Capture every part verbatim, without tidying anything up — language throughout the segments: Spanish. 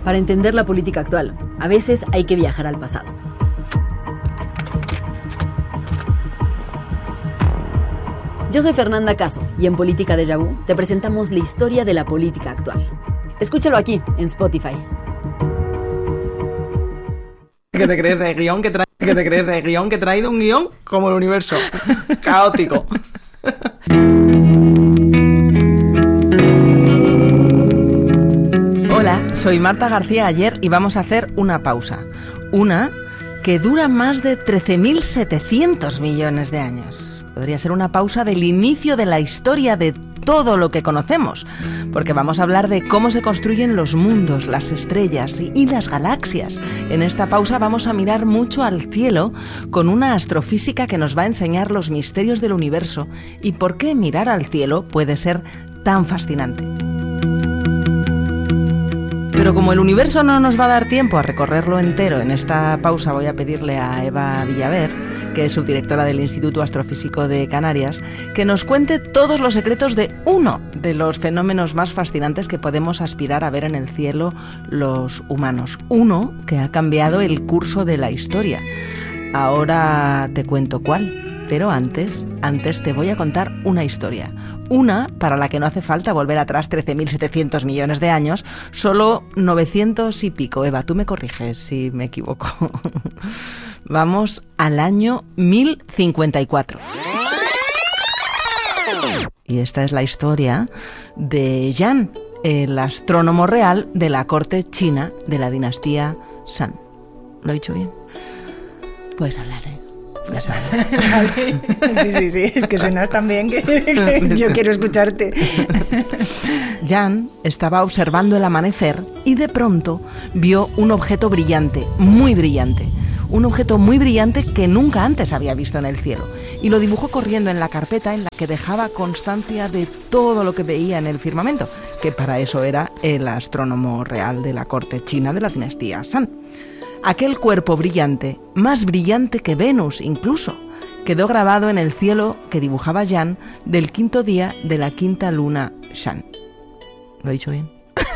Para entender la política actual, a veces hay que viajar al pasado. Yo soy Fernanda Caso y en Política Déjà Vu te presentamos la historia de la política actual. Escúchalo aquí, en Spotify. ¿Qué te crees de guión que trae? ¿Qué te crees de guión que he traído un guión como el universo? Caótico. Hola, soy Marta García Ayer y vamos a hacer una pausa. Una que dura más de trece mil setecientos millones de años. Podría ser una pausa del inicio de la historia de todo lo que conocemos, porque vamos a hablar de cómo se construyen los mundos, las estrellas y las galaxias. En esta pausa vamos a mirar mucho al cielo con una astrofísica que nos va a enseñar los misterios del universo y por qué mirar al cielo puede ser tan fascinante. Pero como el universo no nos va a dar tiempo a recorrerlo entero, en esta pausa voy a pedirle a Eva Villaver, que es subdirectora del Instituto Astrofísico de Canarias, que nos cuente todos los secretos de uno de los fenómenos más fascinantes que podemos aspirar a ver en el cielo los humanos. Uno que ha cambiado el curso de la historia. Ahora te cuento cuál. Pero antes, antes te voy a contar una historia. Una para la que no hace falta volver atrás trece mil setecientos millones de años, solo novecientos y pico. Eva, tú me corriges si me equivoco. Vamos al año mil cincuenta y cuatro. Y esta es la historia de Yan, el astrónomo real de la corte china de la dinastía San. ¿Lo he dicho bien? Puedes hablar, ¿eh? Pues vale. Sí, sí, sí, es que suenas tan bien que, que yo quiero escucharte. Yan estaba observando el amanecer y de pronto vio un objeto brillante, muy brillante. Un objeto muy brillante que nunca antes había visto en el cielo. Y lo dibujó corriendo en la carpeta en la que dejaba constancia de todo lo que veía en el firmamento, que para eso era el astrónomo real de la corte china de la dinastía San. Aquel cuerpo brillante, más brillante que Venus incluso, quedó grabado en el cielo que dibujaba Yan del quinto día de la quinta luna Shan. ¿Lo he dicho bien?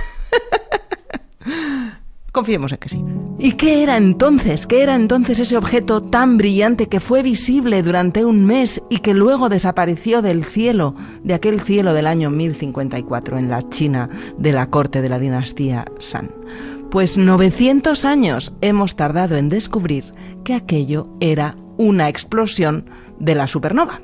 Confiemos en que sí. ¿Y qué era entonces? ¿Qué era entonces ese objeto tan brillante que fue visible durante un mes y que luego desapareció del cielo, de aquel cielo del año mil cincuenta y cuatro en la China de la corte de la dinastía San? Pues novecientos años hemos tardado en descubrir que aquello era una explosión de la supernova.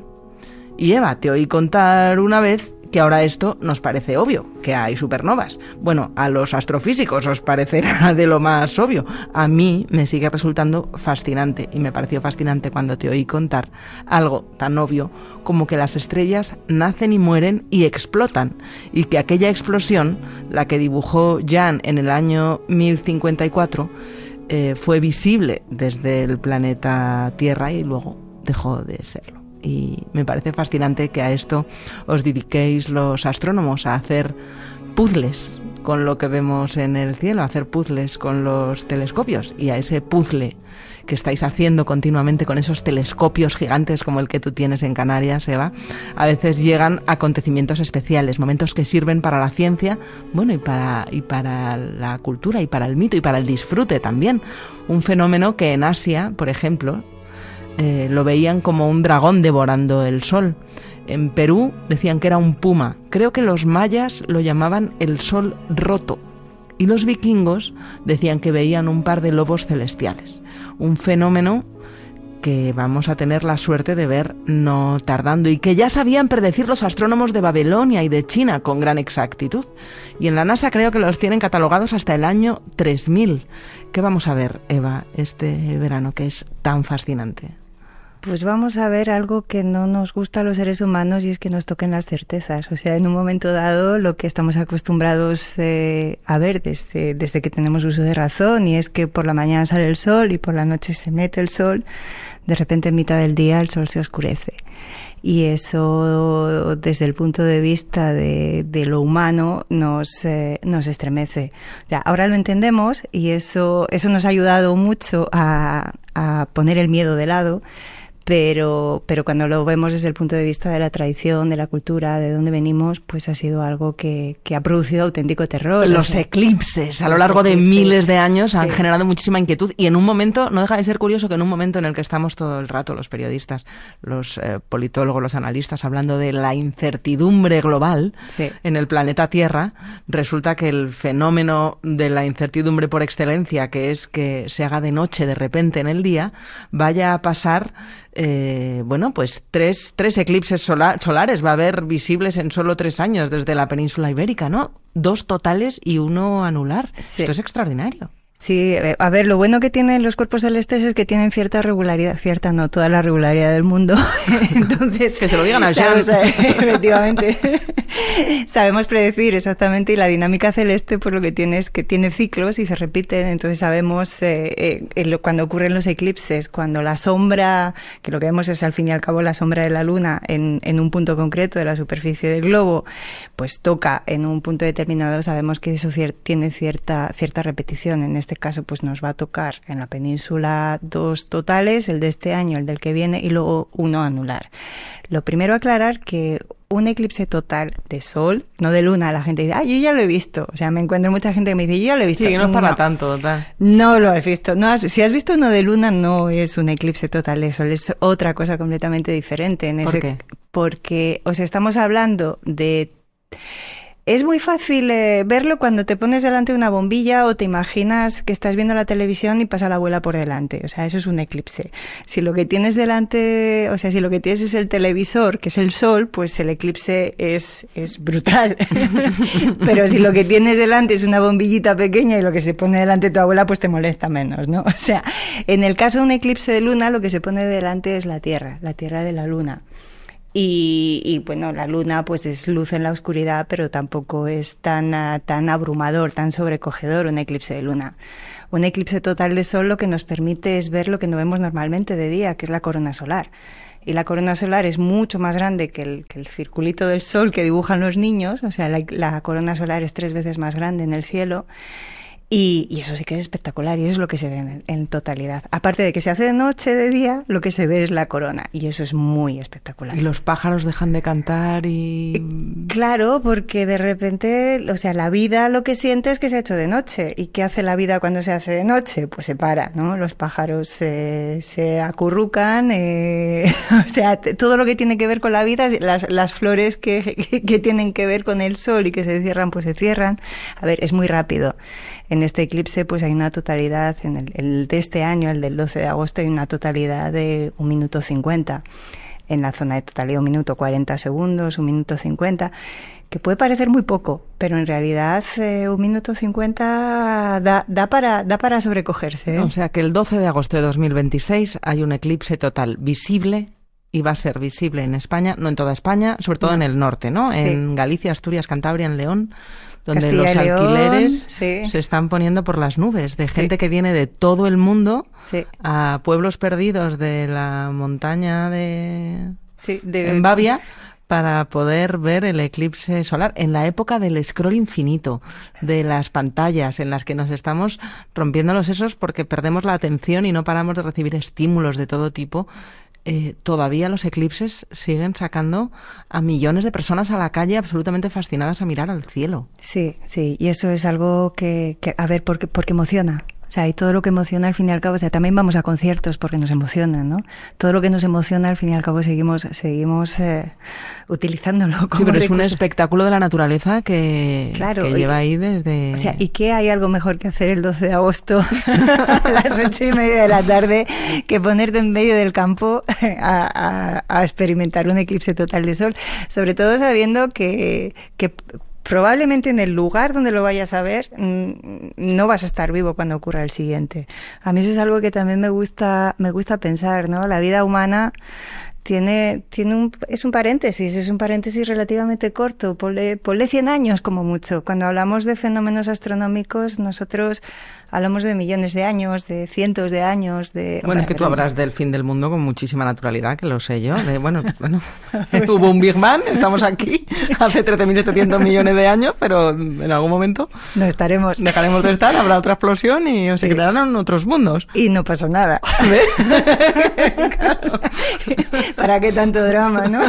Y Eva, te oí contar una vez que ahora esto nos parece obvio, que hay supernovas. Bueno, a los astrofísicos os parecerá de lo más obvio. A mí me sigue resultando fascinante y me pareció fascinante cuando te oí contar algo tan obvio como que las estrellas nacen y mueren y explotan y que aquella explosión, la que dibujó Yan en el año mil cincuenta y cuatro, eh, fue visible desde el planeta Tierra y luego dejó de serlo. Y me parece fascinante que a esto os dediquéis los astrónomos, a hacer puzzles con lo que vemos en el cielo, a hacer puzzles con los telescopios. Y a ese puzzle que estáis haciendo continuamente con esos telescopios gigantes como el que tú tienes en Canarias, Eva, a veces llegan acontecimientos especiales, momentos que sirven para la ciencia, bueno, y para, y para la cultura, y para el mito, y para el disfrute también. Un fenómeno que en Asia, por ejemplo, Eh, lo veían como un dragón devorando el sol. En Perú decían que era un puma. Creo que los mayas lo llamaban el sol roto. Y los vikingos decían que veían un par de lobos celestiales. Un fenómeno que vamos a tener la suerte de ver no tardando y que ya sabían predecir los astrónomos de Babilonia y de China con gran exactitud. Y en la NASA creo que los tienen catalogados hasta el año tres mil. ¿Qué vamos a ver, Eva, este verano que es tan fascinante? Pues vamos a ver algo que no nos gusta a los seres humanos y es que nos toquen las certezas. O sea, en un momento dado lo que estamos acostumbrados eh, a ver desde, desde que tenemos uso de razón, y es que por la mañana sale el sol y por la noche se mete el sol, de repente en mitad del día el sol se oscurece. Y eso, desde el punto de vista de, de lo humano, nos, eh, nos estremece. O sea, ahora lo entendemos y eso, eso nos ha ayudado mucho a, a poner el miedo de lado. Pero, pero cuando lo vemos desde el punto de vista de la tradición, de la cultura, de dónde venimos, pues ha sido algo que, que ha producido auténtico terror. Los o sea, eclipses a lo los largo de eclipses, miles de años sí. han generado muchísima inquietud y en un momento, no deja de ser curioso que en un momento en el que estamos todo el rato los periodistas, los eh, politólogos, los analistas hablando de la incertidumbre global sí. en el planeta Tierra, resulta que el fenómeno de la incertidumbre por excelencia, que es que se haga de noche de repente en el día, vaya a pasar Eh, bueno, pues tres, tres eclipses sola- solares va a haber visibles en solo tres años desde la península ibérica, ¿no? Dos totales y uno anular. Sí. Esto es extraordinario. Sí, a ver, lo bueno que tienen los cuerpos celestes es que tienen cierta regularidad, cierta no, toda la regularidad del mundo. Entonces, que se lo digan a Jean. Efectivamente. Sabemos predecir exactamente, y la dinámica celeste pues lo que tiene es que tiene ciclos y se repiten, entonces sabemos eh, eh, cuando ocurren los eclipses, cuando la sombra, que lo que vemos es al fin y al cabo la sombra de la luna en, en un punto concreto de la superficie del globo, pues toca en un punto determinado, sabemos que eso cier- tiene cierta, cierta repetición. En este caso pues nos va a tocar en la península dos totales, el de este año, el del que viene, y luego uno anular. Lo primero aclarar que un eclipse total de sol, no de luna, la gente dice, ah, yo ya lo he visto. O sea, me encuentro mucha gente que me dice, yo ya lo he visto. Sí, no es para no, tanto, total. No lo has visto. No has, si has visto uno de luna, no es un eclipse total de sol, es otra cosa completamente diferente. En ¿Por ese, qué? Porque, o sea, estamos hablando de... Es muy fácil eh, verlo cuando te pones delante de una bombilla o te imaginas que estás viendo la televisión y pasa la abuela por delante. O sea, eso es un eclipse. Si lo que tienes delante, o sea, si lo que tienes es el televisor, que es el sol, pues el eclipse es, es brutal. Pero si lo que tienes delante es una bombillita pequeña y lo que se pone delante de tu abuela, pues te molesta menos, ¿no? O sea, en el caso de un eclipse de luna, lo que se pone delante es la Tierra, la Tierra de la Luna. Y, y bueno, la luna pues es luz en la oscuridad, pero tampoco es tan, uh, tan abrumador, tan sobrecogedor un eclipse de luna. Un eclipse total de sol lo que nos permite es ver lo que no vemos normalmente de día, que es la corona solar. Y la corona solar es mucho más grande que el, que el circulito del sol que dibujan los niños, o sea, la, la corona solar es tres veces más grande en el cielo. Y, y eso sí que es espectacular y eso es lo que se ve en, en totalidad. Aparte de que se hace de noche, de día, lo que se ve es la corona y eso es muy espectacular. Y los pájaros dejan de cantar y... Claro, porque de repente, o sea, la vida lo que siente es que se ha hecho de noche. ¿Y qué hace la vida cuando se hace de noche? Pues se para, ¿no? Los pájaros eh, se acurrucan, eh, o sea, t- todo lo que tiene que ver con la vida, las, las flores que, que, que tienen que ver con el sol y que se cierran, pues se cierran. A ver, es muy rápido. En este eclipse pues hay una totalidad, en el, el de este año, el del doce de agosto, hay una totalidad de un minuto cincuenta. En la zona de totalidad un minuto cuarenta segundos, un minuto cincuenta, que puede parecer muy poco, pero en realidad eh, un minuto cincuenta da, da, para, da para sobrecogerse, ¿eh? O sea que el doce de agosto de dos mil veintiséis hay un eclipse total visible y va a ser visible en España, no en toda España, sobre todo no. en el norte, ¿no? Sí. En Galicia, Asturias, Cantabria, en León, donde Castilla los y León, alquileres sí. se están poniendo por las nubes, de Sí. gente que viene de todo el mundo Sí. a pueblos perdidos de la montaña de, Sí, de... en Bavia para poder ver el eclipse solar en la época del scroll infinito, de las pantallas en las que nos estamos rompiendo los sesos porque perdemos la atención y no paramos de recibir estímulos de todo tipo. Eh, todavía los eclipses siguen sacando a millones de personas a la calle absolutamente fascinadas a mirar al cielo. Sí, sí, y eso es algo que, que a ver, porque, porque emociona. O sea, y todo lo que emociona al fin y al cabo, o sea, también vamos a conciertos porque nos emocionan, ¿no? Todo lo que nos emociona al fin y al cabo seguimos seguimos eh, utilizándolo como Sí, pero recurso. Es un espectáculo de la naturaleza que, claro, que y, lleva ahí desde... O sea, ¿y qué hay algo mejor que hacer el doce de agosto a las ocho y media de la tarde que ponerte en medio del campo a, a, a experimentar un eclipse total de sol? Sobre todo sabiendo que... que probablemente en el lugar donde lo vayas a ver no vas a estar vivo cuando ocurra el siguiente. A mí eso es algo que también me gusta me gusta pensar, ¿no? La vida humana tiene, tiene un, es un paréntesis, es un paréntesis relativamente corto, ponle, ponle cien años como mucho. Cuando hablamos de fenómenos astronómicos, nosotros hablamos de millones de años, de cientos de años. De Bueno, es que tú hablas del fin del mundo con muchísima naturalidad, que lo sé yo. De, bueno, bueno hubo un Big Bang, estamos aquí hace trece mil setecientos millones de años, pero en algún momento no estaremos. Dejaremos de estar, habrá otra explosión y se sí. crearán otros mundos. Y no pasó nada. Claro. ¿Para qué tanto drama, no?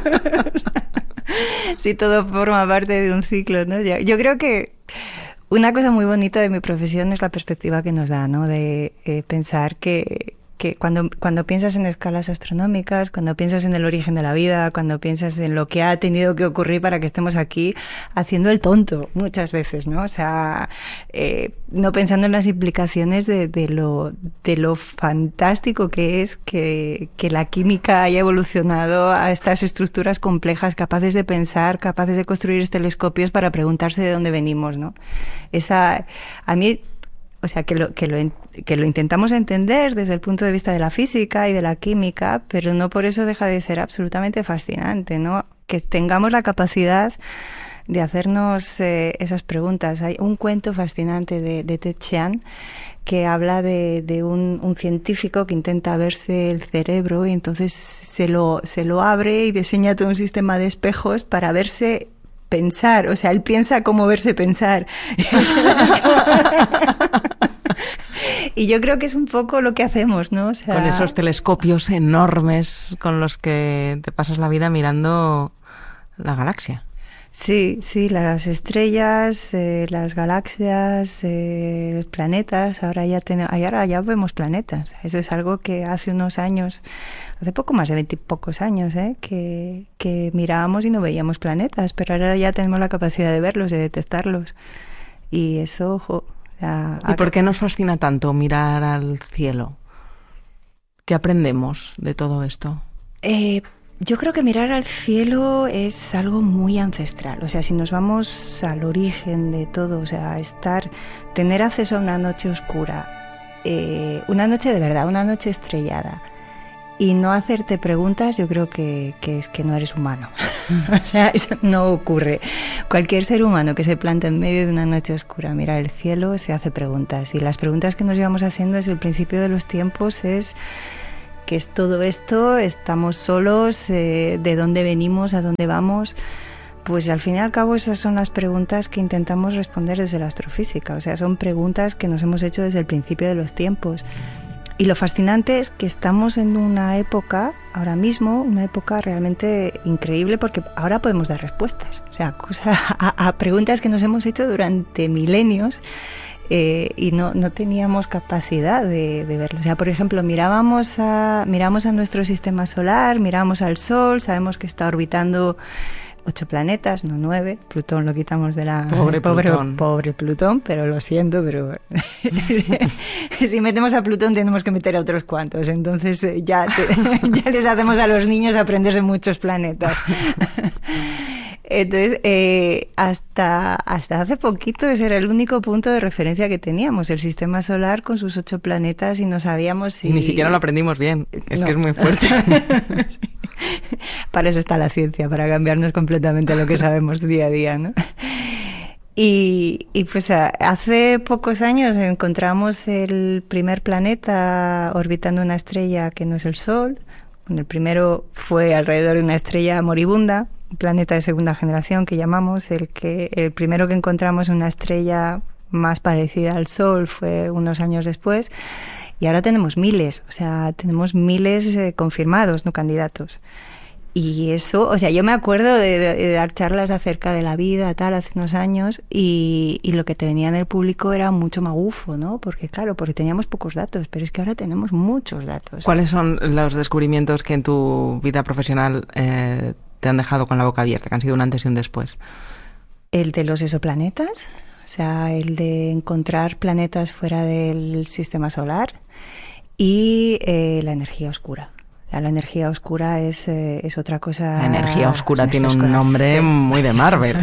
Si todo forma parte de un ciclo, ¿no? Yo creo que una cosa muy bonita de mi profesión es la perspectiva que nos da, ¿no? De eh, pensar que, que cuando, cuando piensas en escalas astronómicas, cuando piensas en el origen de la vida, cuando piensas en lo que ha tenido que ocurrir para que estemos aquí, haciendo el tonto muchas veces, ¿no? O sea, eh, no pensando en las implicaciones de, de, lo, de lo fantástico que es que, que la química haya evolucionado a estas estructuras complejas, capaces de pensar, capaces de construir telescopios para preguntarse de dónde venimos, ¿no? Esa, a mí... O sea, que lo, que, lo, que lo intentamos entender desde el punto de vista de la física y de la química, pero no por eso deja de ser absolutamente fascinante, ¿no? Que tengamos la capacidad de hacernos eh, esas preguntas. Hay un cuento fascinante de, de Ted Chiang que habla de, de un, un científico que intenta verse el cerebro y entonces se lo, se lo abre y diseña todo un sistema de espejos para verse pensar, o sea, él piensa cómo verse pensar. Y yo creo que es un poco lo que hacemos, ¿no? O sea, con esos telescopios enormes con los que te pasas la vida mirando la galaxia. Sí, sí, las estrellas, eh, las galaxias, eh, los planetas, ahora ya tenemos, ahora ya vemos planetas. Eso es algo que hace unos años, hace poco más de veintipocos años, ¿eh? que, que mirábamos y no veíamos planetas, pero ahora ya tenemos la capacidad de verlos, de detectarlos. Y eso, ojo. A, a... ¿Y por qué nos fascina tanto mirar al cielo? ¿Qué aprendemos de todo esto? Eh, Yo creo que mirar al cielo es algo muy ancestral. O sea, si nos vamos al origen de todo, o sea, estar, tener acceso a una noche oscura, eh, una noche de verdad, una noche estrellada, y no hacerte preguntas, yo creo que, que es que no eres humano. O sea, eso no ocurre. Cualquier ser humano que se plante en medio de una noche oscura, mira el cielo, se hace preguntas. Y las preguntas que nos llevamos haciendo desde el principio de los tiempos es... ¿qué es todo esto? ¿Estamos solos? Eh, ¿De dónde venimos? ¿A dónde vamos? Pues al fin y al cabo esas son las preguntas que intentamos responder desde la astrofísica. O sea, son preguntas que nos hemos hecho desde el principio de los tiempos. Y lo fascinante es que estamos en una época, ahora mismo, una época realmente increíble porque ahora podemos dar respuestas. O sea, cosa, a, a preguntas que nos hemos hecho durante milenios. Eh, y no, no teníamos capacidad de, de verlo. O sea, por ejemplo, mirábamos a, miramos a nuestro sistema solar, miramos al Sol, sabemos que está orbitando ocho planetas, no nueve. Plutón lo quitamos de la... Pobre, pobre Plutón. Pobre Plutón, pero lo siento, pero... si metemos a Plutón tenemos que meter a otros cuantos. Entonces eh, ya, te, ya les hacemos a los niños aprenderse muchos planetas. Entonces, eh, hasta, hasta hace poquito ese era el único punto de referencia que teníamos, el sistema solar con sus ocho planetas, y no sabíamos si... Y ni siquiera lo aprendimos bien, es no. que es muy fuerte. Sí. Para eso está la ciencia, para cambiarnos completamente lo que sabemos día a día, ¿no? Y, y pues hace pocos años encontramos el primer planeta orbitando una estrella que no es el Sol. El primero fue alrededor de una estrella moribunda, un planeta de segunda generación que llamamos. El que el primero que encontramos una estrella más parecida al Sol fue unos años después, y ahora tenemos miles, o sea, tenemos miles eh, confirmados, no candidatos. Y eso, o sea, yo me acuerdo de, de, de dar charlas acerca de la vida, tal, hace unos años, y, y lo que te venía en el público era mucho magufo, ¿no? Porque claro, porque teníamos pocos datos, pero es que ahora tenemos muchos datos. ¿Cuáles son los descubrimientos que en tu vida profesional eh, te han dejado con la boca abierta, que han sido un antes y un después? El de los exoplanetas, o sea, el de encontrar planetas fuera del sistema solar, y eh, la energía oscura. La energía oscura es, eh, es otra cosa... La energía oscura energía tiene oscura, un nombre sí. muy de Marvel.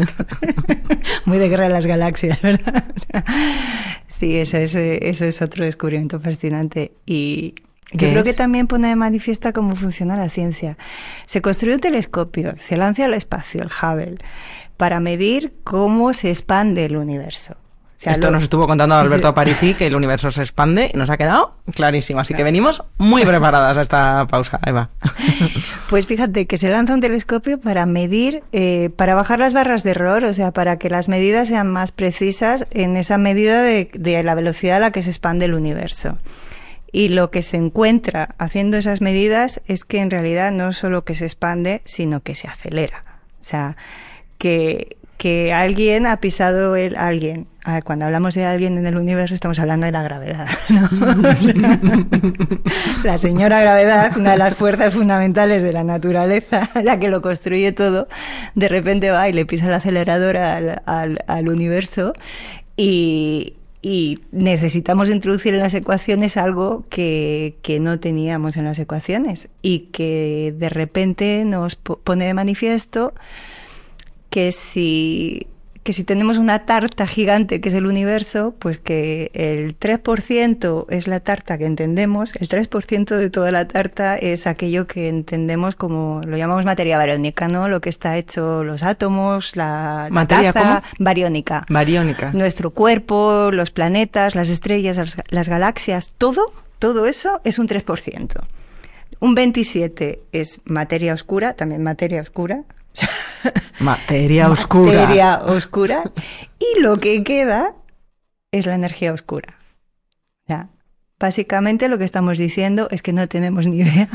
Muy de Guerra de las Galaxias, ¿verdad? O sea, sí, eso es, eso es otro descubrimiento fascinante. Y Yo creo es? que también pone de manifiesta cómo funciona la ciencia. Se construye un telescopio, se lanza al espacio, el Hubble, para medir cómo se expande el universo. O sea, Esto lo... nos estuvo contando Alberto Aparici, que el universo se expande y nos ha quedado clarísimo. Así que venimos muy preparadas a esta pausa, Eva. Pues fíjate que se lanza un telescopio para medir, eh, para bajar las barras de error, o sea, para que las medidas sean más precisas en esa medida de, de la velocidad a la que se expande el universo. Y lo que se encuentra haciendo esas medidas es que en realidad no solo que se expande, sino que se acelera. O sea, que... que alguien ha pisado el alguien. A ver, cuando hablamos de alguien en el universo estamos hablando de la gravedad, ¿no? O sea, la señora gravedad, una de las fuerzas fundamentales de la naturaleza, la que lo construye todo, de repente va y le pisa el acelerador al, al, al universo y, y necesitamos introducir en las ecuaciones algo que, que no teníamos en las ecuaciones y que de repente nos pone de manifiesto que si, que si tenemos una tarta gigante que es el universo, pues que el tres por ciento es la tarta que entendemos, el tres por ciento de toda la tarta es aquello que entendemos como, lo llamamos materia bariónica, ¿no? Lo que está hecho los átomos, la, la ¿Materia taza, cómo? bariónica. Bariónica. Nuestro cuerpo, los planetas, las estrellas, las, las galaxias, todo, todo eso es un tres por ciento. Un veintisiete por ciento es materia oscura, también materia oscura, Materia oscura. Materia oscura. Y lo que queda es la energía oscura. O sea, básicamente lo que estamos diciendo es que no tenemos ni idea.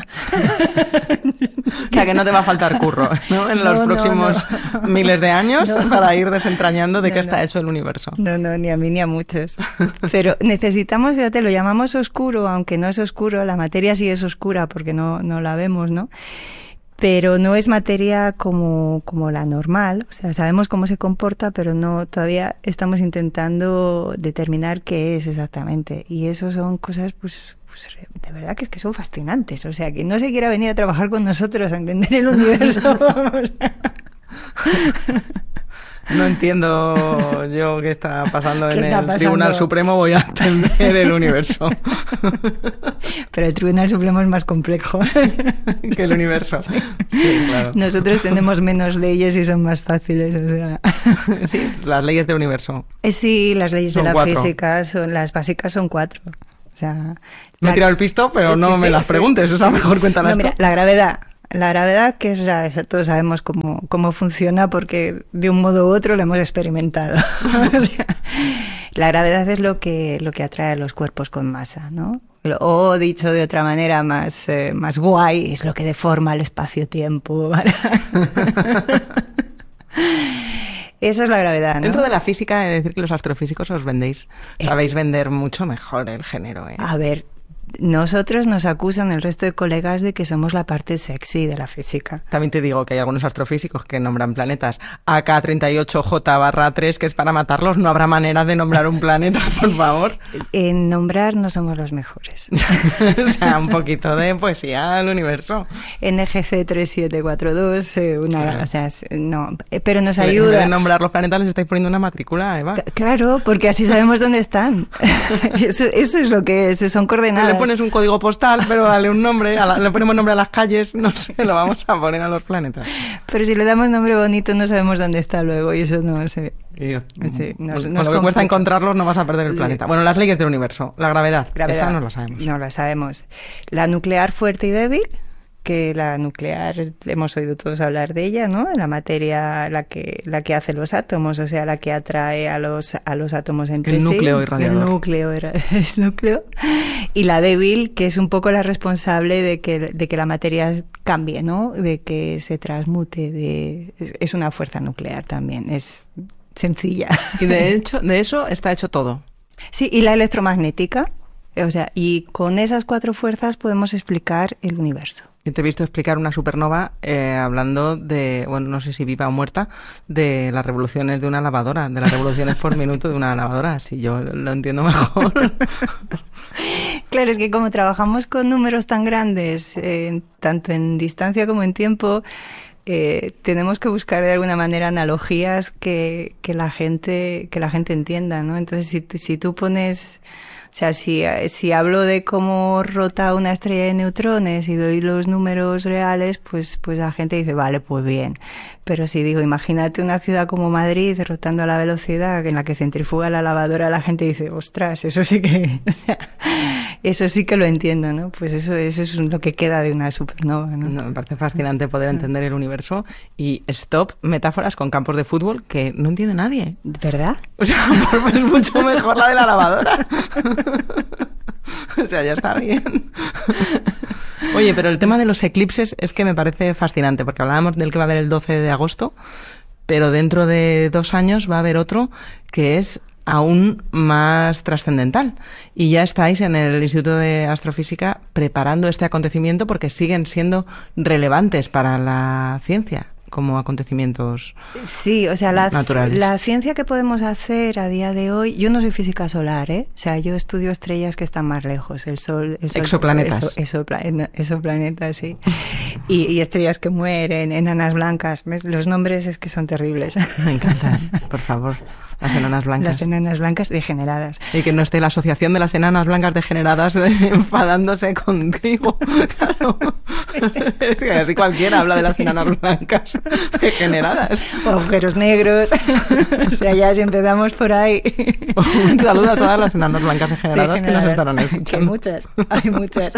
O sea, que no te va a faltar curro, ¿no? En los No, próximos no, no. miles de años No. para ir desentrañando de No, qué no. está hecho el universo. No, no, ni a mí ni a muchos. Pero necesitamos, fíjate, lo llamamos oscuro, aunque no es oscuro, la materia sí es oscura porque no, no la vemos, ¿no? Pero no es materia como, como la normal, o sea, sabemos cómo se comporta, pero no todavía estamos intentando determinar qué es exactamente. Y eso son cosas, pues, pues de verdad que es que son fascinantes. O sea, que no se quiera venir a trabajar con nosotros a entender el universo. No entiendo yo qué está pasando ¿Qué en está el pasando? Tribunal Supremo, voy a entender el universo. Pero el Tribunal Supremo es más complejo. Que el universo. Sí, claro. Nosotros tenemos menos leyes y son más fáciles, o sea. Sí, las leyes del universo. Sí, las leyes Son de la cuatro. física, son, las básicas son cuatro. O sea, Me la- he tirado el pisto, pero no Sí, me sí, las sí. preguntes, o sea, mejor cuéntalas No, mira, tú. la gravedad. La gravedad, que es la, esa- todos sabemos cómo, cómo funciona porque de un modo u otro lo hemos experimentado. O sea, la gravedad es lo que, lo que atrae a los cuerpos con masa, ¿no? O dicho de otra manera más, eh, más guay, es lo que deforma el espacio-tiempo. ¿Vale? Esa es la gravedad, ¿no? Dentro de la física, he de decir que los astrofísicos os vendéis, sabéis vender mucho mejor el género, ¿eh? A ver, nosotros nos acusan el resto de colegas de que somos la parte sexy de la física. También te digo que hay algunos astrofísicos que nombran planetas A K treinta y ocho J barra tres, que es para matarlos. No habrá manera de nombrar un planeta, por favor. En nombrar no somos los mejores. O sea, un poquito de poesía al universo. N G C tres siete cuatro dos, eh, una, Claro. o sea, es- no, eh, pero nos En vez ayuda. de nombrar los planetas, les estáis poniendo una matrícula, Eva. C- Claro, porque así sabemos dónde están. Eso, eso es lo que es, son coordenadas. Le pones un código postal, pero dale un nombre, a la- le ponemos nombre a las calles, no sé, lo vamos a poner a los planetas. Pero si le damos nombre bonito no sabemos dónde está luego y eso no sé. Y, Sí, nos- con nos lo que cuesta complica. encontrarlos, no vas a perder el Sí. planeta. Bueno, las leyes del universo, la gravedad, Gravedad. esa no la sabemos. No la sabemos. La nuclear fuerte y débil, que la nuclear, hemos oído todos hablar de ella, ¿no? La materia, la que, la que hace los átomos, o sea, la que atrae a los, a los átomos entre El sí. núcleo irradiador. El núcleo era, es núcleo. Y la débil, que es un poco la responsable de que, de que la materia cambie, ¿no? De que se transmute, de, es, es una fuerza nuclear también, es sencilla. Y de hecho, de eso está hecho todo. Sí, y la electromagnética, o sea, y con esas cuatro fuerzas podemos explicar el universo. Yo te he visto explicar una supernova eh, hablando de, bueno, no sé si viva o muerta, de las revoluciones de una lavadora, de las revoluciones por minuto de una lavadora, si yo lo entiendo mejor. Claro, es que como trabajamos con números tan grandes, eh, tanto en distancia como en tiempo, eh, tenemos que buscar de alguna manera analogías que, que la gente que la gente entienda, ¿no? Entonces, si, tú- si tú pones, O sea, si, si hablo de cómo rota una estrella de neutrones y doy los números reales, pues, pues la gente dice, vale, pues bien. Pero si digo, imagínate una ciudad como Madrid rotando a la velocidad en la que centrifuga la lavadora, la gente dice, ostras, eso sí que, eso sí que lo entiendo, ¿no? Pues eso, eso es lo que queda de una supernova, ¿no? No, me parece fascinante poder entender el universo y stop metáforas con campos de fútbol que no entiende nadie. ¿Verdad? O sea, es mucho mejor la de la lavadora. O sea, ya está bien. Oye, pero el tema de los eclipses es que me parece fascinante, porque hablábamos del que va a haber el doce de agosto, pero dentro de dos años va a haber otro que es aún más trascendental. Y ya estáis en el Instituto de Astrofísica preparando este acontecimiento porque siguen siendo relevantes para la ciencia como acontecimientos sí, o sea, la, naturales. La ciencia que podemos hacer a día de hoy, yo no soy física solar, ¿eh? O sea, yo estudio estrellas que están más lejos, el Sol... El sol exoplanetas. Eso, exopla, exoplanetas, sí. Y, y estrellas que mueren, enanas blancas, ¿ves? Los nombres es que son terribles. Me encanta, por favor. Las enanas blancas. Las enanas blancas degeneradas. Y que no esté la asociación de las enanas blancas degeneradas enfadándose contigo. Claro. Es que así cualquiera habla de las enanas blancas degeneradas. O agujeros negros. O sea, ya si empezamos por ahí. Un saludo a todas las enanas blancas degeneradas, degeneradas. que nos estarán escuchando. Que hay muchas, hay muchas.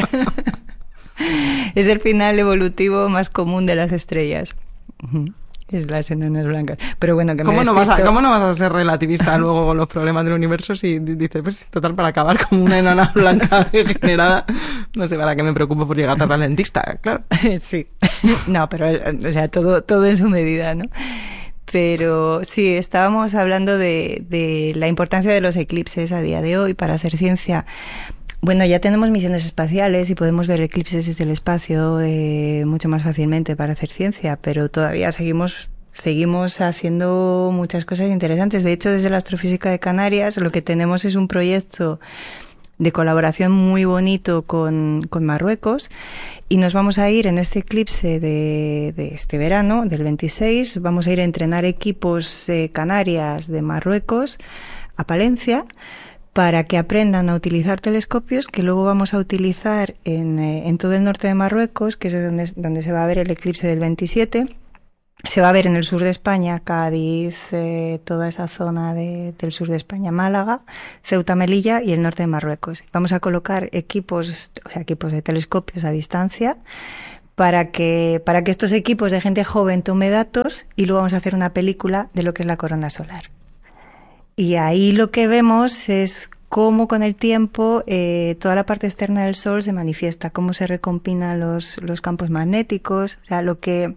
Es el final evolutivo más común de las estrellas. Es las enanas blancas. Pero bueno, que me ¿Cómo no, vas a, ¿Cómo no vas a ser relativista luego con los problemas del universo si dices, pues total, para acabar como una enana blanca degenerada? No sé, para qué me preocupo por llegar tarde al dentista, claro. Sí. No, pero, o sea, todo, todo en su medida, ¿no? Pero sí, estábamos hablando de, de la importancia de los eclipses a día de hoy para hacer ciencia. Bueno, ya tenemos misiones espaciales y podemos ver eclipses desde el espacio eh, mucho más fácilmente para hacer ciencia, pero todavía seguimos seguimos haciendo muchas cosas interesantes. De hecho, desde la Astrofísica de Canarias lo que tenemos es un proyecto de colaboración muy bonito con, con Marruecos y nos vamos a ir en este eclipse de, de este verano, del veintiséis, vamos a ir a entrenar equipos de Canarias de Marruecos a Palencia, para que aprendan a utilizar telescopios que luego vamos a utilizar en, eh, en todo el norte de Marruecos, que es donde, donde se va a ver el eclipse del veintisiete. Se va a ver en el sur de España, Cádiz, eh, toda esa zona de, del sur de España, Málaga, Ceuta, Melilla y el norte de Marruecos. Vamos a colocar equipos, o sea, equipos de telescopios a distancia para que, para que estos equipos de gente joven tome datos y luego vamos a hacer una película de lo que es la corona solar. Y ahí lo que vemos es cómo con el tiempo eh, toda la parte externa del Sol se manifiesta, cómo se recombinan los, los campos magnéticos. O sea, lo que,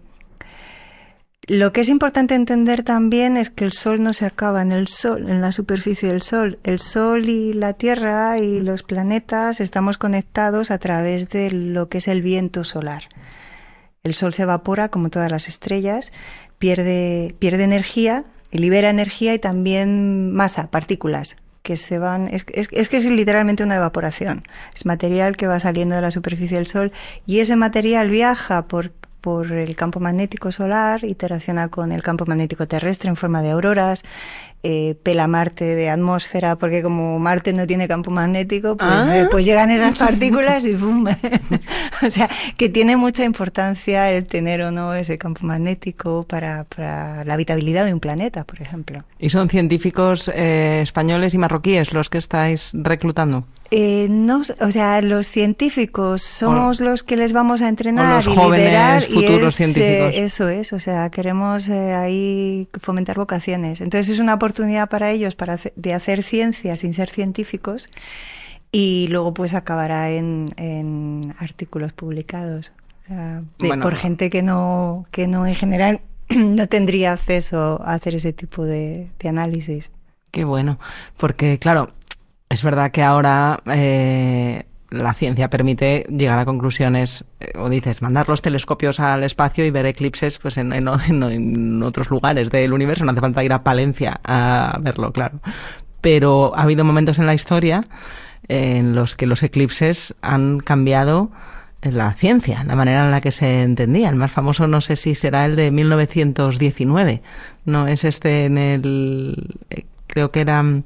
lo que es importante entender también es que el Sol no se acaba en el Sol, en la superficie del Sol. El Sol y la Tierra y los planetas estamos conectados a través de lo que es el viento solar. El Sol se evapora como todas las estrellas, pierde, pierde energía, libera energía y también masa, partículas, que se van... Es, es, es que es literalmente una evaporación. Es material que va saliendo de la superficie del Sol y ese material viaja por, por el campo magnético solar, interacciona con el campo magnético terrestre en forma de auroras, eh, pela Marte de atmósfera, porque como Marte no tiene campo magnético, pues, ¿Ah? eh, pues llegan esas partículas y ¡pum! O sea, que tiene mucha importancia el tener o no ese campo magnético para, para la habitabilidad de un planeta, por ejemplo. ¿Y son científicos eh, españoles y marroquíes los que estáis reclutando? Eh, no, o sea, los científicos somos o, los que les vamos a entrenar los y jóvenes, liderar futuros y es, científicos. Eh, eso es, o sea, queremos eh, ahí fomentar vocaciones. Entonces es una oportunidad para ellos para hacer, de hacer ciencia sin ser científicos y luego pues acabará en, en artículos publicados o sea, de, bueno, por gente que no que no en general no tendría acceso a hacer ese tipo de, de análisis. Qué bueno, porque claro, es verdad que ahora eh, la ciencia permite llegar a conclusiones, eh, o dices, mandar los telescopios al espacio y ver eclipses pues en, en, en, en otros lugares del universo, no hace falta ir a Palencia a verlo, claro. Pero ha habido momentos en la historia en los que los eclipses han cambiado la ciencia, la manera en la que se entendía. El más famoso no sé si será el de mil novecientos diecinueve, no es este en el... creo que era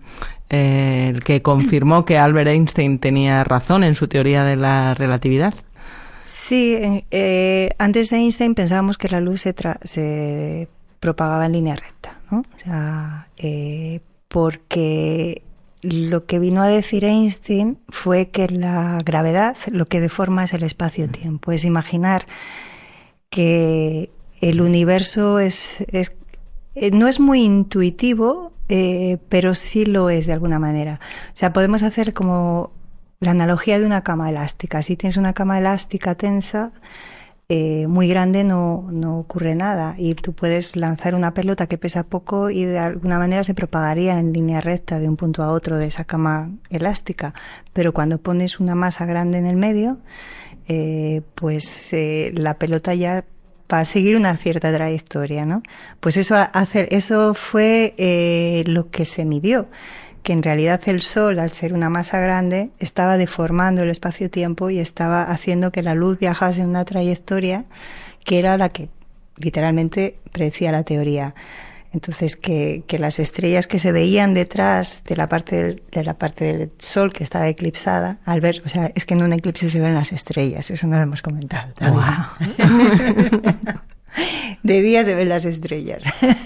eh, el que confirmó que Albert Einstein tenía razón en su teoría de la relatividad. Sí, eh, antes de Einstein pensábamos que la luz se, tra- se propagaba en línea recta, ¿no? O sea, eh, porque lo que vino a decir Einstein fue que la gravedad lo que deforma es el espacio-tiempo. Es imaginar que el universo es, es eh, no es muy intuitivo, eh, pero sí lo es de alguna manera. O sea, podemos hacer como la analogía de una cama elástica. Si tienes una cama elástica tensa, eh, muy grande, no, no ocurre nada. Y tú puedes lanzar una pelota que pesa poco y de alguna manera se propagaría en línea recta de un punto a otro de esa cama elástica. Pero cuando pones una masa grande en el medio, eh, pues eh, la pelota ya va a seguir una cierta trayectoria, ¿no? Pues eso, hacer, eso fue eh, lo que se midió. Que en realidad el Sol, al ser una masa grande, estaba deformando el espacio-tiempo y estaba haciendo que la luz viajase en una trayectoria que era la que literalmente predecía la teoría. Entonces, que, que las estrellas que se veían detrás de la parte del, de la parte del Sol que estaba eclipsada, al ver, o sea, es que en un eclipse se ven las estrellas, eso no lo hemos comentado. Wow. De día se ven las estrellas.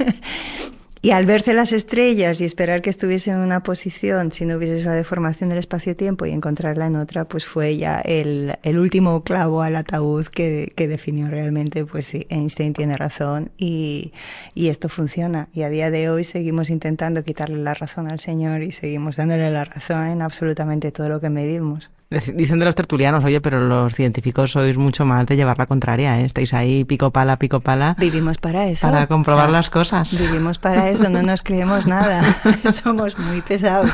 Y al verse las estrellas y esperar que estuviese en una posición, si no hubiese esa deformación del espacio-tiempo y encontrarla en otra, pues fue ya el, el último clavo al ataúd que, que definió realmente, pues sí, Einstein tiene razón y, y esto funciona. Y a día de hoy seguimos intentando quitarle la razón al Señor y seguimos dándole la razón en absolutamente todo lo que medimos. Dicen de los tertulianos, oye, pero los científicos sois mucho más de llevar la contraria, ¿eh? Estáis ahí pico pala, pico pala. Vivimos para eso. Para comprobar o sea, las cosas. Vivimos para eso, no nos creemos nada. Somos muy pesados.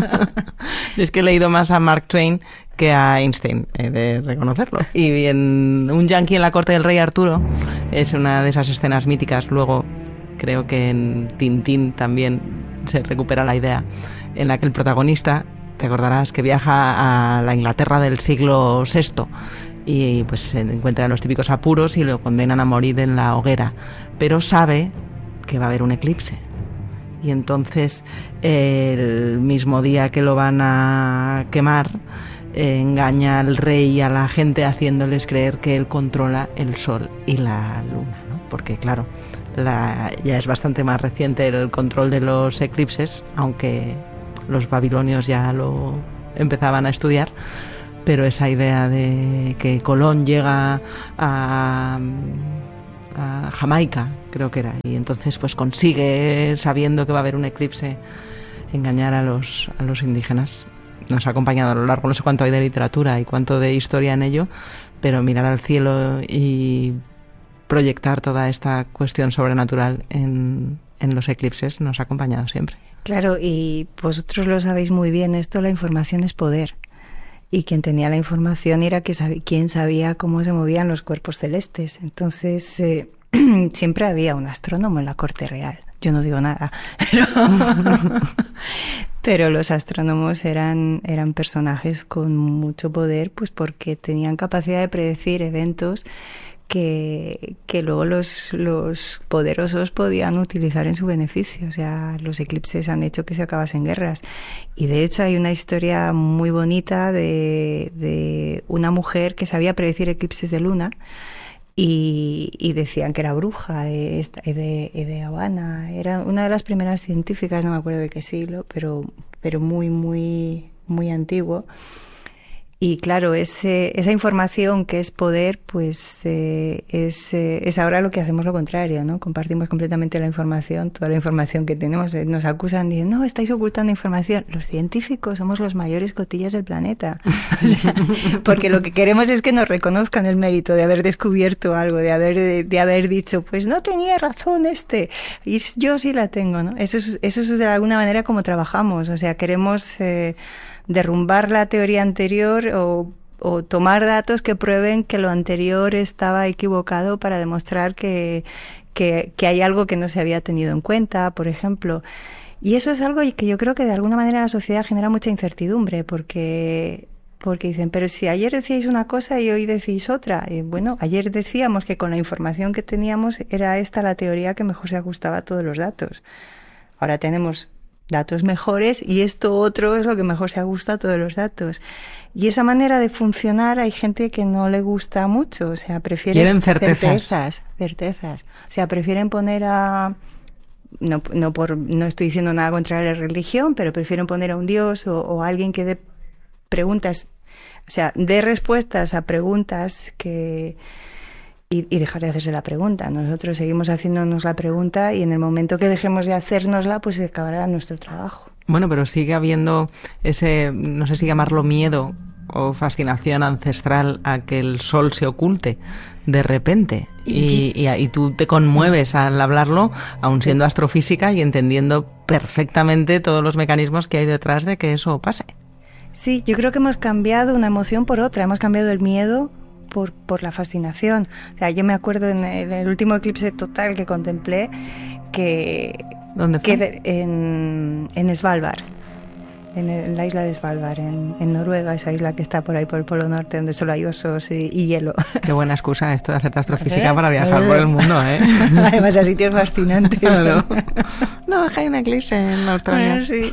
Es que he leído más a Mark Twain que a Einstein, he de reconocerlo. Y en Un yanqui en la corte del rey Arturo es una de esas escenas míticas. Luego creo que en Tintín también se recupera la idea, en la que el protagonista, te acordarás, que viaja a la Inglaterra del siglo sexto y pues se encuentra en los típicos apuros y lo condenan a morir en la hoguera, pero sabe que va a haber un eclipse. Y entonces, el mismo día que lo van a quemar, eh, engaña al rey y a la gente haciéndoles creer que él controla el sol y la luna, ¿no? Porque claro, la, ya es bastante más reciente el control de los eclipses, aunque los babilonios ya lo empezaban a estudiar, pero esa idea de que Colón llega a, a Jamaica, creo que era, y entonces pues consigue, sabiendo que va a haber un eclipse, engañar a los, a los indígenas. Nos ha acompañado a lo largo, no sé cuánto hay de literatura y cuánto de historia en ello, pero mirar al cielo y proyectar toda esta cuestión sobrenatural en, en los eclipses nos ha acompañado siempre. Claro, y vosotros lo sabéis muy bien, esto, la información es poder. Y quien tenía la información era que sab- quien sabía cómo se movían los cuerpos celestes. Entonces, eh, siempre había un astrónomo en la corte real. Yo no digo nada, pero, pero los astrónomos eran, eran personajes con mucho poder, pues porque tenían capacidad de predecir eventos que, que luego los, los poderosos podían utilizar en su beneficio. O sea, los eclipses han hecho que se acabasen guerras. Y de hecho hay una historia muy bonita de, de una mujer que sabía predecir eclipses de luna y, y decían que era bruja de, de, de Habana. Era una de las primeras científicas, no me acuerdo de qué siglo, pero, pero muy, muy, muy antiguo. Y claro, ese, esa información que es poder, pues eh, es, eh, es ahora lo que hacemos lo contrario, ¿no? Compartimos completamente la información, toda la información que tenemos. Eh, nos acusan de, no, estáis ocultando información. Los científicos somos los mayores cotillas del planeta. O sea, porque lo que queremos es que nos reconozcan el mérito de haber descubierto algo, de haber, de, de haber dicho, pues no tenía razón este, y yo sí la tengo, ¿no? Eso es, eso es de alguna manera como trabajamos. O sea, queremos Eh, derrumbar la teoría anterior o, o tomar datos que prueben que lo anterior estaba equivocado para demostrar que, que, que hay algo que no se había tenido en cuenta, por ejemplo. Y eso es algo que yo creo que de alguna manera la sociedad genera mucha incertidumbre, porque, porque dicen, pero si ayer decíais una cosa y hoy decís otra. Y bueno, ayer decíamos que con la información que teníamos era esta la teoría que mejor se ajustaba a todos los datos. Ahora tenemos datos mejores y esto otro es lo que mejor se ajusta a todos los datos. Y esa manera de funcionar hay gente que no le gusta mucho, o sea, prefieren Quieren certezas. certezas, certezas. O sea, prefieren poner a no no por no estoy diciendo nada contra la religión, pero prefieren poner a un dios o, o a alguien que dé preguntas, o sea, dé respuestas a preguntas que Y, y dejar de hacerse la pregunta. Nosotros seguimos haciéndonos la pregunta y en el momento que dejemos de hacérnosla, pues se acabará nuestro trabajo. Bueno, pero sigue habiendo ese, no sé si llamarlo miedo o fascinación ancestral a que el sol se oculte de repente. Y, y, y tú te conmueves al hablarlo, aun siendo astrofísica y entendiendo perfectamente todos los mecanismos que hay detrás de que eso pase. Sí, yo creo que hemos cambiado una emoción por otra. Hemos cambiado el miedo Por, por la fascinación. O sea, yo me acuerdo en el, en el último eclipse total que contemplé que... ¿Dónde fue? Que en, en Svalbard, en, el, en la isla de Svalbard, en, en Noruega, esa isla que está por ahí por el Polo Norte, donde solo hay osos y, y hielo. Qué buena excusa esto de hacer astrofísica para viajar por el mundo, ¿eh? Además, a sitios fascinantes. Claro. No, es que hay un eclipse en Australia. Bueno, sí.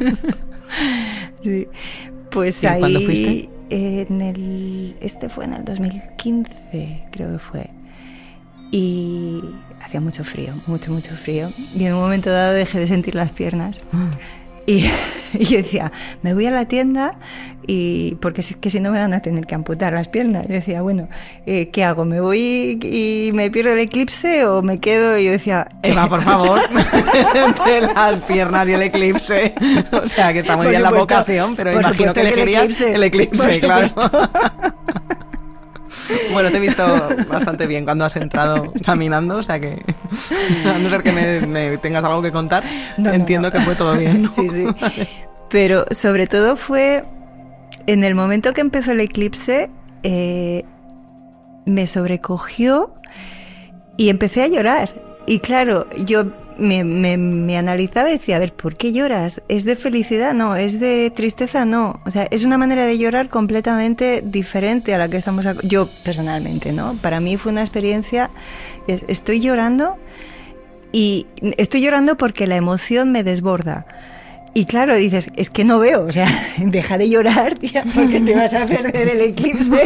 Sí. Pues ¿Y ahí... cuándo fuiste? En el, este fue en el dos mil quince, creo que fue. Y hacía mucho frío, mucho, mucho frío. Y en un momento dado dejé de sentir las piernas. Mm. Y, y yo decía, me voy a la tienda y porque es que si no me van a tener que amputar las piernas. Yo decía, bueno, eh, ¿qué hago? ¿Me voy y me pierdo el eclipse o me quedo? Y yo decía, Eva, por favor, entre las piernas y el eclipse. O sea, que está muy por bien supuesto, la vocación, pero por imagino que supuesto que el elegirías eclipse, el eclipse, por claro. supuesto. Bueno, te he visto bastante bien cuando has entrado caminando, o sea que, a no ser que me, me tengas algo que contar, no, entiendo no, no. que fue todo bien, ¿no? Sí, sí. Pero sobre todo fue en el momento que empezó el eclipse, eh, me sobrecogió y empecé a llorar. Y claro, yo me, me, me analizaba y decía, a ver, ¿por qué lloras? ¿Es de felicidad? No. ¿Es de tristeza? No. O sea, es una manera de llorar completamente diferente a la que estamos... Ac- yo, personalmente, ¿no? Para mí fue una experiencia... Estoy llorando y estoy llorando porque la emoción me desborda. Y claro, dices, es que no veo, o sea, deja de llorar, tía, porque te vas a perder el eclipse.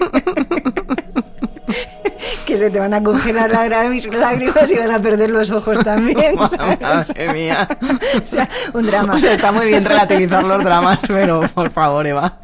Que se te van a congelar las lágrimas y vas a perder los ojos también. Madre mía. O sea, un drama. O sea, está muy bien relativizar los dramas, pero por favor, Eva.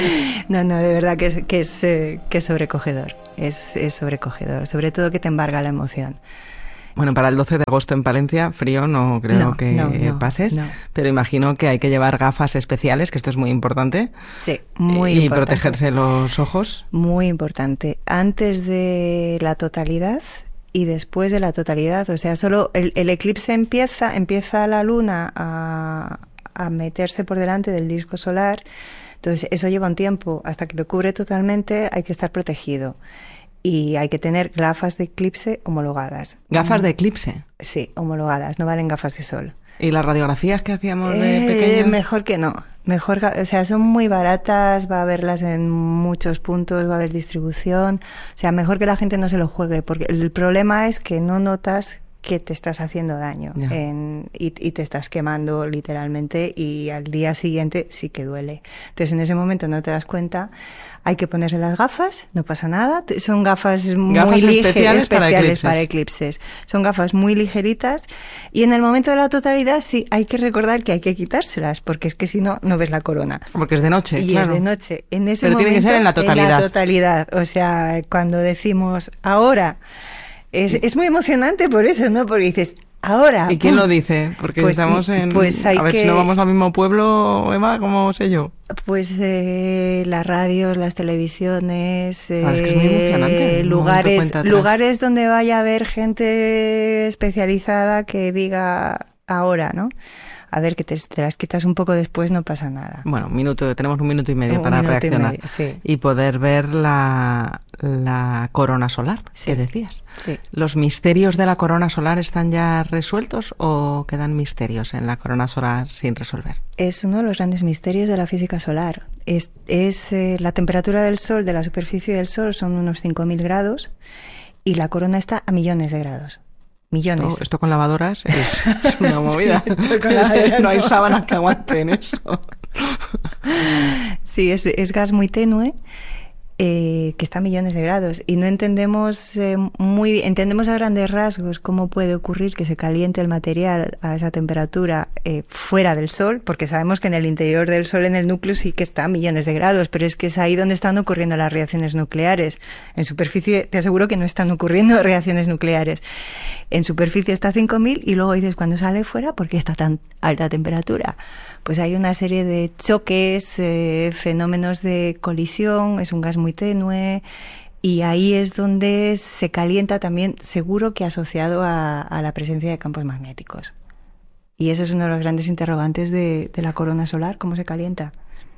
No, no, de verdad que es, que es, eh, que es sobrecogedor. Es, es sobrecogedor, sobre todo que te embarga la emoción. Bueno, para el doce de agosto en Palencia, frío no creo no, que no, no, pases, no. Pero imagino que hay que llevar gafas especiales, que esto es muy importante. Sí, muy y importante. Y protegerse los ojos. Muy importante. Antes de la totalidad y después de la totalidad. O sea, solo el, el eclipse empieza, empieza la luna a, a meterse por delante del disco solar. Entonces, eso lleva un tiempo. Hasta que lo cubre totalmente hay que estar protegido. Y hay que tener gafas de eclipse homologadas. ¿Gafas de eclipse? Sí, homologadas, no valen gafas de sol. ¿Y las radiografías que hacíamos de eh, pequeños? Mejor que no. Mejor, o sea, son muy baratas, va a haberlas en muchos puntos, va a haber distribución. O sea, mejor que la gente no se lo juegue, porque el problema es que no notas que te estás haciendo daño en, y, y te estás quemando literalmente y al día siguiente sí que duele. Entonces, en ese momento no te das cuenta. Hay que ponerse las gafas, no pasa nada. Son gafas muy gafas ligeras, especiales, especiales para, eclipses. para eclipses. Son gafas muy ligeritas y en el momento de la totalidad sí hay que recordar que hay que quitárselas porque es que si no, no ves la corona. Porque es de noche, y claro. es de noche. En ese Pero momento, tiene que ser en la totalidad. En la totalidad. O sea, cuando decimos ahora... Es, es muy emocionante por eso, ¿no? Porque dices, ahora... ¿Y quién ¡pum! lo dice? Porque pues, estamos en... Pues hay a ver que, si no vamos al mismo pueblo, Eva, ¿cómo sé yo? Pues eh, las radios, las televisiones, eh, ah, es que es muy emocionante. lugares, lugares donde vaya a haber gente especializada que diga ahora, ¿no? A ver, que te, te las quitas un poco después, no pasa nada. Bueno, un minuto, tenemos un minuto y medio un para minuto reaccionar. Y, medio, sí. y poder ver la, la corona solar, sí. que decías. Sí. ¿Los misterios de la corona solar están ya resueltos o quedan misterios en la corona solar sin resolver? Es uno de los grandes misterios de la física solar. Es, es eh, la temperatura del Sol, de la superficie del Sol, son unos cinco mil grados y la corona está a millones de grados. Millones. Esto, esto con lavadoras es, es una movida. Sí, esto con Es que lavadoras no hay no. sábanas que aguanten eso. Sí, es, es gas muy tenue. Eh, que está a millones de grados y no entendemos eh, muy entendemos a grandes rasgos cómo puede ocurrir que se caliente el material a esa temperatura eh, fuera del Sol, porque sabemos que en el interior del Sol, en el núcleo, sí que está a millones de grados, pero es que es ahí donde están ocurriendo las reacciones nucleares. En superficie te aseguro que no están ocurriendo reacciones nucleares. En superficie está a cinco mil y luego dices, cuando sale fuera, ¿por qué está tan alta temperatura? Pues hay una serie de choques, eh, fenómenos de colisión, es un gas muy tenue y ahí es donde se calienta también, seguro que asociado a, a la presencia de campos magnéticos. Y ese es uno de los grandes interrogantes de, de la corona solar, ¿cómo se calienta?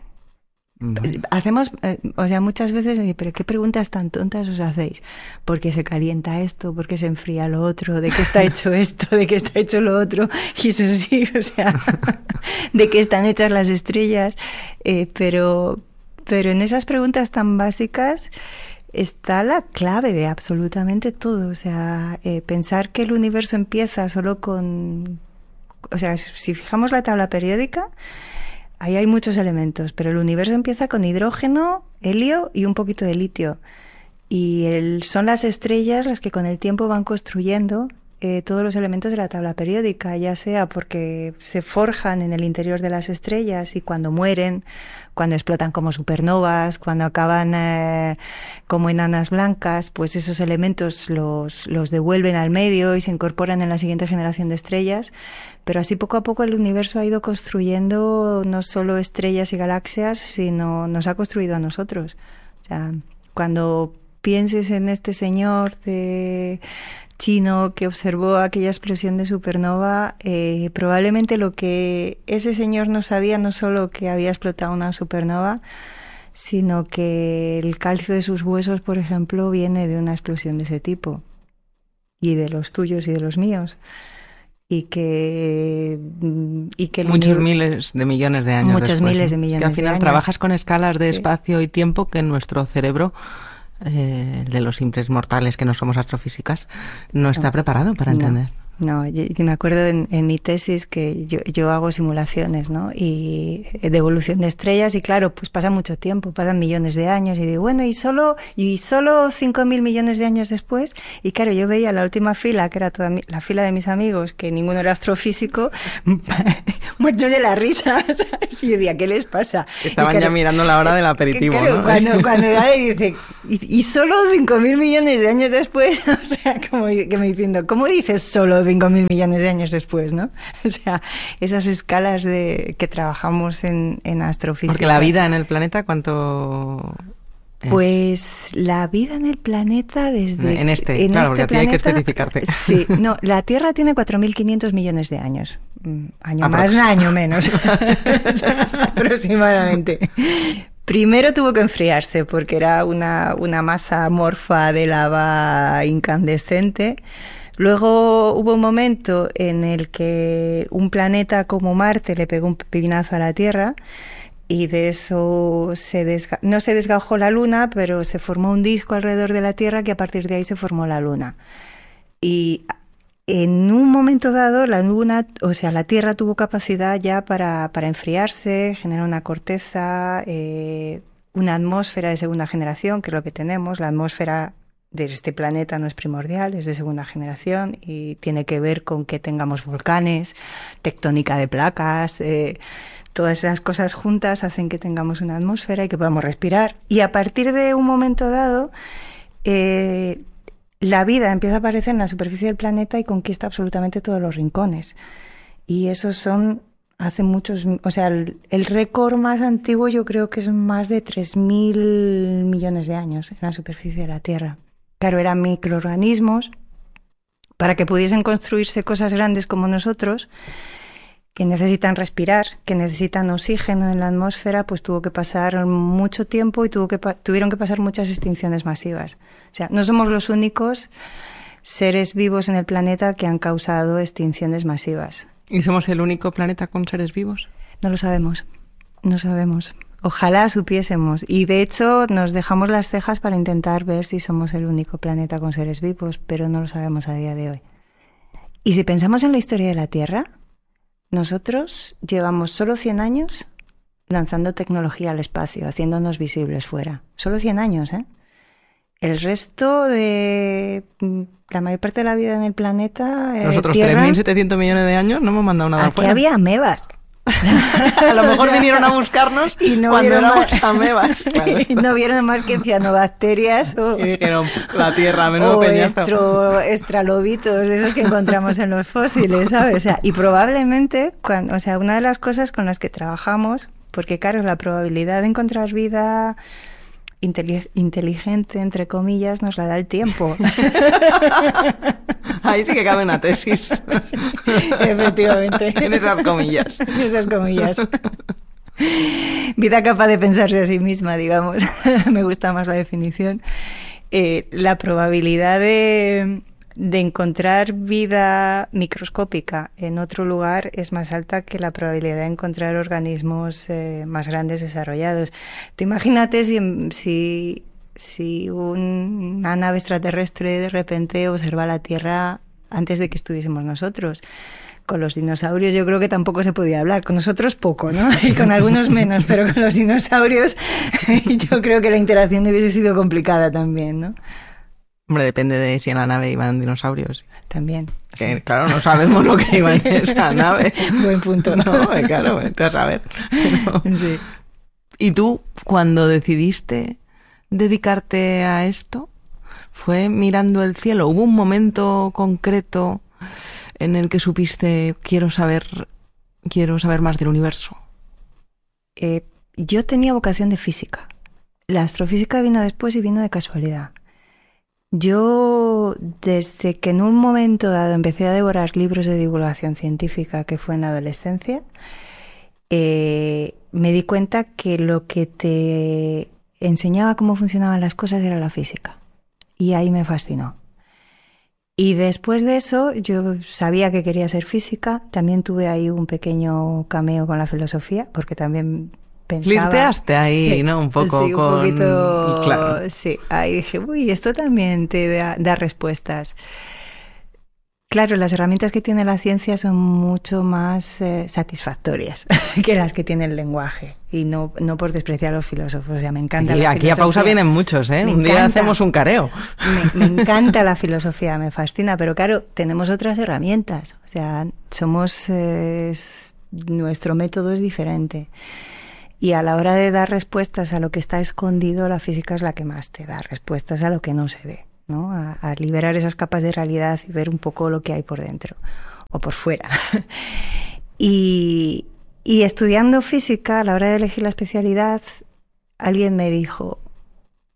Vale. Hacemos, eh, o sea, muchas veces, pero ¿qué preguntas tan tontas os hacéis? ¿Por qué se calienta esto? ¿Por qué se enfría lo otro? ¿De qué está hecho esto? ¿De qué está hecho lo otro? Y eso sí, o sea, ¿de qué están hechas las estrellas? Eh, pero, pero en esas preguntas tan básicas está la clave de absolutamente todo. O sea, eh, pensar que el universo empieza solo con... O sea, si fijamos la tabla periódica, ahí hay muchos elementos, pero el universo empieza con hidrógeno, helio y un poquito de litio. Y el, son las estrellas las que con el tiempo van construyendo eh, todos los elementos de la tabla periódica, ya sea porque se forjan en el interior de las estrellas y cuando mueren, cuando explotan como supernovas, cuando acaban eh, como enanas blancas, pues esos elementos los, los devuelven al medio y se incorporan en la siguiente generación de estrellas. Pero así poco a poco el universo ha ido construyendo no solo estrellas y galaxias, sino nos ha construido a nosotros. O sea, cuando pienses en este señor de chino que observó aquella explosión de supernova, eh, probablemente lo que ese señor no sabía no solo que había explotado una supernova, sino que el calcio de sus huesos, por ejemplo, viene de una explosión de ese tipo, y de los tuyos y de los míos. Y que, y que muchos uni... miles de millones de años muchos después, miles de ¿no? millones que al final de años. Trabajas con escalas de sí. espacio y tiempo que en nuestro cerebro, eh, de los simples mortales que no somos astrofísicas, no está no. preparado para entender. No. No, yo, yo me acuerdo en, en mi tesis que yo, yo hago simulaciones, ¿no? Y de evolución de estrellas, y claro, pues pasa mucho tiempo, pasan millones de años, y digo, bueno, y solo y solo cinco mil millones de años después, y claro, yo veía la última fila, que era toda mi, la fila de mis amigos, que ninguno era astrofísico, muertos de la risa, ¿sabes? Y yo decía, ¿qué les pasa? Estaban claro, ya mirando la hora del aperitivo, claro, ¿no? Cuando, cuando le dice, y, y solo cinco mil millones de años después, o sea, como que me diciendo, ¿cómo dices solo cinco mil millones de años después, ¿no? O sea, esas escalas de que trabajamos en, en astrofísica. Porque la vida en el planeta, ¿cuánto es? Pues la vida en el planeta desde... En este, en claro, este porque planeta, hay que especificarte. Sí, no, la Tierra tiene cuatro mil quinientos millones de años. Año Aprox. más, año menos. Aproximadamente. Primero tuvo que enfriarse porque era una, una masa amorfa de lava incandescente. Luego hubo un momento en el que un planeta como Marte le pegó un pepinazo a la Tierra y de eso se desga- no se desgajó la Luna, pero se formó un disco alrededor de la Tierra que a partir de ahí se formó la Luna. Y en un momento dado la Luna, o sea, la Tierra tuvo capacidad ya para, para enfriarse, generar una corteza, eh, una atmósfera de segunda generación, que es lo que tenemos. La atmósfera de este planeta no es primordial, es de segunda generación y tiene que ver con que tengamos volcanes, tectónica de placas, eh, todas esas cosas juntas hacen que tengamos una atmósfera y que podamos respirar. Y a partir de un momento dado, eh, la vida empieza a aparecer en la superficie del planeta y conquista absolutamente todos los rincones. Y esos son hace muchos, o sea, el, el récord más antiguo yo creo que es más de tres mil millones de años en la superficie de la Tierra. Claro, eran microorganismos, para que pudiesen construirse cosas grandes como nosotros, que necesitan respirar, que necesitan oxígeno en la atmósfera, pues tuvo que pasar mucho tiempo y tuvo que pa- tuvieron que pasar muchas extinciones masivas. O sea, no somos los únicos seres vivos en el planeta que han causado extinciones masivas. ¿Y somos el único planeta con seres vivos? No lo sabemos, no sabemos. Ojalá supiésemos. Y de hecho nos dejamos las cejas para intentar ver si somos el único planeta con seres vivos, pero no lo sabemos a día de hoy. Y si pensamos en la historia de la Tierra, nosotros llevamos solo cien años lanzando tecnología al espacio, haciéndonos visibles fuera. Solo cien años, ¿eh? El resto de la mayor parte de la vida en el planeta... Eh, Nosotros, Tierra, tres mil setecientos millones de años, no hemos mandado nada aquí afuera. había amebas. A lo mejor o sea, vinieron a buscarnos y no cuando éramos más, amebas. Claro, y no vieron más que cianobacterias o... Y dijeron, la Tierra, menudo o peñazo. estro, estralobitos, de esos que encontramos en los fósiles, ¿sabes? O sea, y probablemente, cuando, o sea, una de las cosas con las que trabajamos, porque claro, la probabilidad de encontrar vida inteligente, entre comillas, nos la da el tiempo. Ahí sí que cabe una tesis. Efectivamente. En esas comillas. En esas comillas. Vida capaz de pensarse a sí misma, digamos. Me gusta más la definición. Eh, la probabilidad de, de encontrar vida microscópica en otro lugar es más alta que la probabilidad de encontrar organismos eh, más grandes desarrollados. Tú imagínate si, si, si un, una nave extraterrestre de repente observa la Tierra antes de que estuviésemos nosotros. Con los dinosaurios yo creo que tampoco se podía hablar. Con nosotros poco, ¿no? Y con algunos menos, pero con los dinosaurios yo creo que la interacción hubiese sido complicada también, ¿no? Hombre, depende de si en la nave iban dinosaurios. También. Que sí. Claro, no sabemos lo que iba en esa nave. Buen punto. No, claro, vete a saber. No. Sí. ¿Y tú, cuando decidiste dedicarte a esto, fue mirando el cielo? ¿Hubo un momento concreto en el que supiste, quiero saber, quiero saber más del universo? Eh, yo tenía vocación de física. La astrofísica vino después y vino de casualidad. Yo, desde que en un momento dado empecé a devorar libros de divulgación científica, que fue en la adolescencia, eh, me di cuenta que lo que te enseñaba cómo funcionaban las cosas era la física. Y ahí me fascinó. Y después de eso, yo sabía que quería ser física. También tuve ahí un pequeño cameo con la filosofía, porque también pensaba... Flirteaste ahí, ¿no? Un poco sí, un con... poquito... Claro. Sí, ahí dije, uy, esto también te da, da respuestas. Claro, las herramientas que tiene la ciencia son mucho más eh, satisfactorias que las que tiene el lenguaje. Y no, no por despreciar a los filósofos. O sea, me encanta Aquí, la aquí filosofía. a pausa vienen muchos, ¿eh? Me Un día encanta. hacemos un careo. Me, me encanta la filosofía, me fascina. Pero claro, tenemos otras herramientas. O sea, somos... Eh, es, nuestro método es diferente. Y a la hora de dar respuestas a lo que está escondido, la física es la que más te da respuestas a lo que no se ve, ¿no? A, a liberar esas capas de realidad y ver un poco lo que hay por dentro o por fuera. y, y estudiando física, a la hora de elegir la especialidad, alguien me dijo,